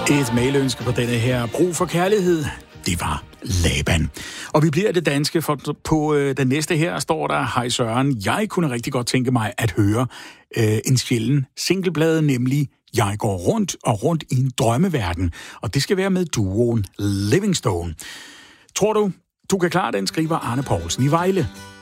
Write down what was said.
Et mailønske på denne her brug for kærlighed, det var Laban. Og vi bliver det danske, for på den næste her står der: Hej Søren, jeg kunne rigtig godt tænke mig at høre en sjælden singleplade, nemlig Jeg går rundt og rundt i en drømmeverden. Og det skal være med duoen Livingstone. Tror du kan klare den, skriver Arne Poulsen i Vejle.